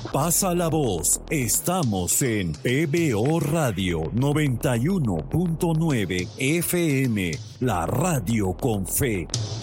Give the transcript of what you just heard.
Pasa la voz, estamos en PBO Radio 91.9 FM, la radio con fe.